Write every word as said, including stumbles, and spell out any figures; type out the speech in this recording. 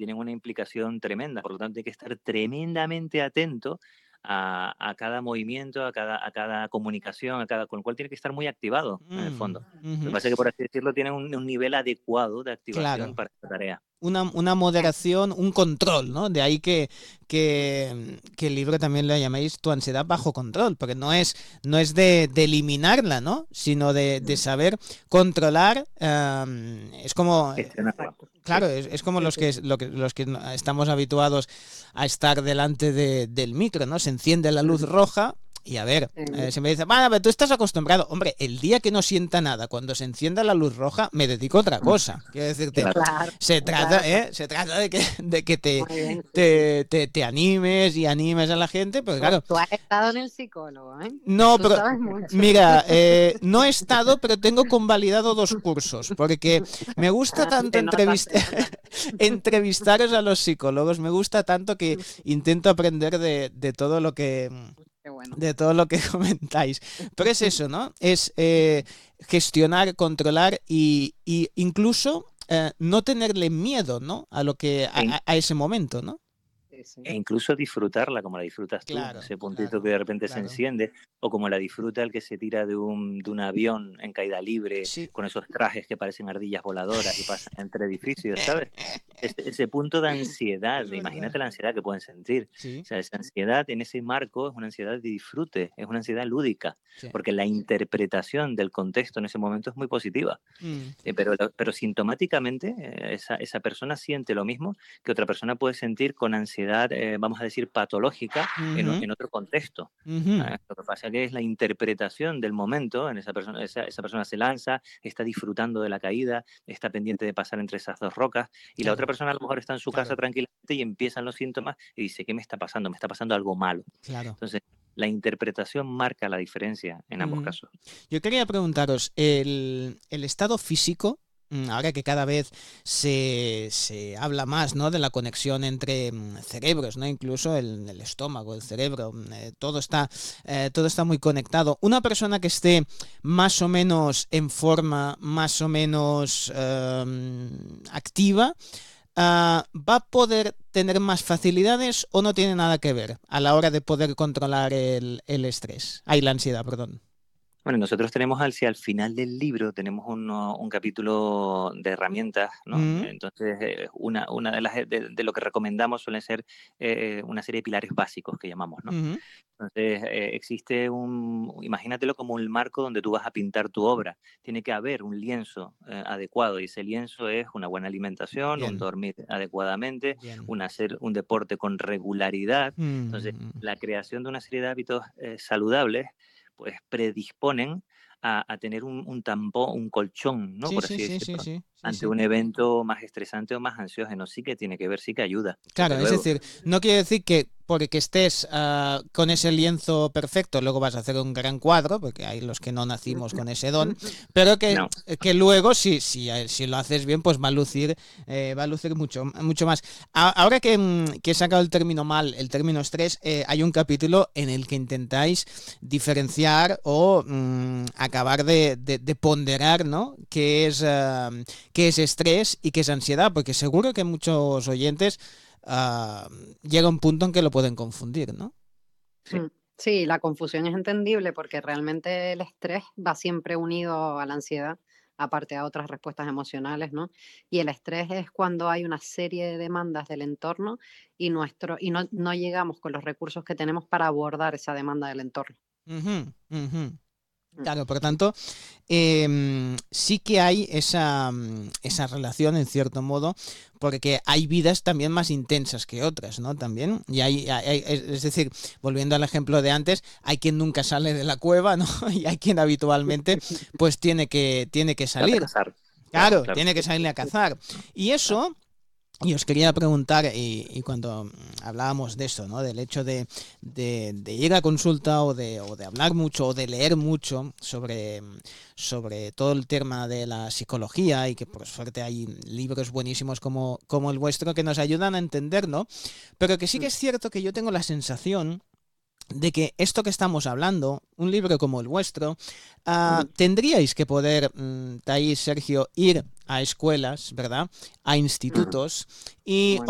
tienen una implicación tremenda. Por lo tanto, hay que estar tremendamente atento a, a cada movimiento, a cada, a cada comunicación, a cada, con lo cual tiene que estar muy activado, en el Mm, fondo. Lo que ujú. pasa es que, por así decirlo, tiene un, un nivel adecuado de activación Claro. para esta tarea. Una, una moderación, un control, ¿no? De ahí que, que, que el libro también lo llaméis Tu ansiedad bajo control, porque no es, no es de, de eliminarla, ¿no? Sino de, de saber controlar. Um, es como, Gestionarla. claro, Sí. es, es como Sí, los sí. que, lo que los que estamos habituados a estar delante de, del micro, ¿no? Se enciende la luz roja. Y a ver, eh, se me dice, bueno, pero tú estás acostumbrado. Hombre, el día que no sienta nada, cuando se encienda la luz roja, me dedico a otra cosa. Quiero decirte, Claro. Claro, se trata, claro, ¿eh? Se trata de que, de que te, muy bien. Sí, sí. te, te, te animes y animes a la gente, pues Tú, claro. tú has estado en el psicólogo, ¿eh? No, Tú pero sabes mucho. mira, eh, no he estado, pero tengo convalidado dos cursos, porque me gusta Ah, tanto se nota, entrevist- se nota. entrevistaros a los psicólogos, me gusta tanto que intento aprender de, de todo lo que Qué bueno. de todo lo que comentáis. Pero es eso, ¿no? Es eh, gestionar, controlar y, y incluso eh, no tenerle miedo, ¿no? A lo que a, E, a- a ese momento, ¿no? Sí, sí. e incluso disfrutarla como la disfrutas tú, Claro, ese puntito claro, que de repente se claro. enciende, o como la disfruta el que se tira de un, de un avión en caída libre, Sí. con esos trajes que parecen ardillas voladoras y pasan entre edificios, ¿sabes? Ese, ese punto de ansiedad, Es de verdad. imagínate la ansiedad que pueden sentir. Sí, O sea, esa ansiedad en ese marco es una ansiedad de disfrute, es una ansiedad lúdica, sí. porque la interpretación del contexto en ese momento es muy positiva. Mm, Eh, pero, pero sintomáticamente eh, esa, esa persona siente lo mismo que otra persona puede sentir con ansiedad, eh, vamos a decir, patológica en, o- ujú, en otro contexto. ujú. Ah, Lo que pasa que es la interpretación del momento, en esa persona, esa, esa persona se lanza, está disfrutando de la caída, está pendiente de pasar entre esas dos rocas, y la otra Claro, persona a lo mejor está en su casa claro, tranquilamente y empiezan los síntomas y dice, ¿qué me está pasando? Me está pasando algo malo. claro. Entonces, la interpretación marca la diferencia en ambos Mm. casos. Yo quería preguntaros, el, el estado físico, mm, ahora que cada vez se, se habla más, ¿no? De la conexión entre mm, cerebros, ¿no? Incluso el, el estómago, el cerebro, mm, eh, todo está, eh, todo está muy conectado. Una persona que esté más o menos en forma, más o menos eh, activa, ah, ¿va a poder tener más facilidades o no tiene nada que ver a la hora de poder controlar el, el estrés? Ay, la ansiedad, perdón. Bueno, nosotros tenemos hacia el final del libro, tenemos uno- un capítulo de herramientas, ¿no? Mm, Entonces, eh, una, una de las de, de lo que recomendamos suelen ser eh, una serie de pilares básicos que llamamos, ¿no? ujú, Entonces, eh, existe un, imagínatelo como un marco donde tú vas a pintar tu obra. Tiene que haber un lienzo eh, adecuado y ese lienzo es una buena alimentación, un bien, dormir adecuadamente, bien. un hacer un deporte con regularidad. Entonces, Mm, la creación de una serie de hábitos eh, saludables pues predisponen a, a tener un, un tampón, un colchón, ¿no? sí, Por sí, así sí, sí, decirlo, sí, sí, ante sí. un evento más estresante o más ansiógeno. Sí que tiene que ver, sí que ayuda, Claro, desde es luego. decir, no quiere decir que porque estés ah, con ese lienzo perfecto, luego vas a hacer un gran cuadro, porque hay los que no nacimos con ese don, pero que, No, que luego, si, si, eh, si lo haces bien, pues va a lucir, eh, va a lucir mucho, mucho más. A- ahora que, mm, que he sacado el término mal, el término estrés, eh, hay un capítulo en el que intentáis diferenciar o mm, acabar de, de- de ponderar, ¿no? Qué es, ah, qué es estrés y qué es ansiedad, porque seguro que muchos oyentes ah, llega un punto en que lo pueden confundir, ¿no? sí. Mm. Sí, la confusión es entendible porque realmente el estrés va siempre unido a la ansiedad, aparte a otras respuestas emocionales, ¿no? Y el estrés es cuando hay una serie de demandas del entorno y, nuestro, y no, no llegamos con los recursos que tenemos para abordar esa demanda del entorno. Ujú, ujú. Mm. Claro, por tanto, em, sí que hay esa, mm, esa relación en cierto modo, porque hay vidas también más intensas que otras, ¿no? También, y hay, hay- hay- es es decir, volviendo al ejemplo de antes, hay quien nunca sale de la cueva, ¿no? Y hay quien habitualmente, pues tiene que, tiene que Trata de salir. casar. Claro, Claro, claro. tiene que salir a cazar. Y Claro. eso. Y os quería preguntar, y, y cuando mm, hablábamos de esto, ¿no? Del hecho de, de- de ir a consulta o de, o de hablar mucho o de leer mucho sobre, mm, sobre todo el tema de la psicología y que por suerte hay libros buenísimos como, como el vuestro que nos ayudan a entenderlo, pero que sí que Mm. es cierto que yo tengo la sensación de que esto que estamos hablando, un libro como el vuestro, ah, Mm. tendríais que poder, mm, Thaís, Sergio, ir a escuelas, ¿verdad? A Mm. institutos y Bueno.